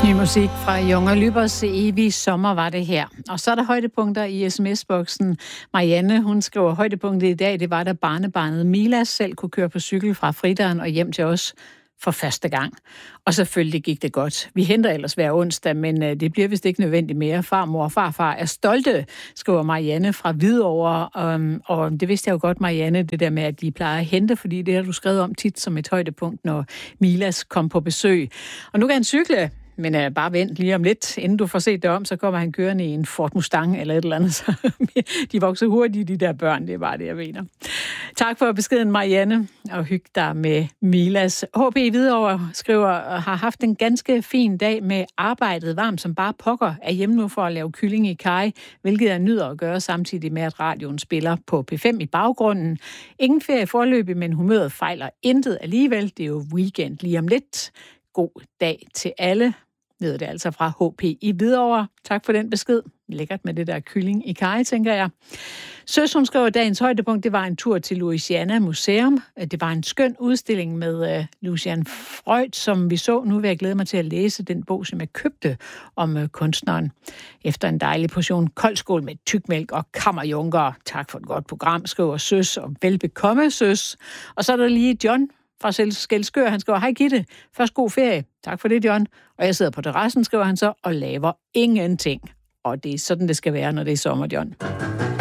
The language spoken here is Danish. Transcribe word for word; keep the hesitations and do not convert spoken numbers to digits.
Ny musik fra Junge Lybers evige sommer var det her. Og så er der højdepunkter i sms-boksen. Marianne, hun skriver, højdepunktet i dag, det var, da barnebarnet Milas selv kunne køre på cykel fra Fridaren og hjem til os for første gang. Og selvfølgelig gik det godt. Vi henter ellers hver onsdag, men det bliver vist ikke nødvendigt mere. Farmor og farfar er stolte, skriver Marianne fra Hvidovre. Um, og det vidste jeg jo godt, Marianne, det der med, at de plejer at hente, fordi det har du skrevet om tit som et højdepunkt, når Milas kom på besøg. Og nu kan han cykle. Men uh, bare vent lige om lidt, inden du får set det om, så kommer han kørende i en Ford Mustang eller et eller andet. Så de vokser hurtigt, de der børn, det er bare det, jeg mener. Tak for beskeden, Marianne, og hygge dig med Milas. H P Hvidovre skriver, har haft en ganske fin dag med arbejdet varmt som bare pokker, er hjemme nu for at lave kylling i kaj, hvilket jeg nyder at gøre samtidig med, at radioen spiller på P fem i baggrunden. Ingen ferie forløbig, men humøret fejler intet alligevel. Det er jo weekend lige om lidt. God dag til alle. Ved det altså fra H P i Hvidovre. Tak for den besked. Lækkert med det der kylling i kaj, tænker jeg. Søs, hun skrev, dagens højdepunkt, det var en tur til Louisiana Museum. Det var en skøn udstilling med uh, Lucian Freud, som vi så. Nu vil jeg glæde mig til at læse den bog, som jeg købte om uh, kunstneren. Efter en dejlig portion koldskål med tykmælk og kammerjunker. Tak for et godt program, skriver Søs, og velbekomme, Søs. Og så er der lige John fra Skelskør. Han skriver, hej Gitte, først god ferie. Tak for det, John. Og jeg sidder på terrassen, skriver han så, og laver ingenting. Og det er sådan, det skal være, når det er sommer, John.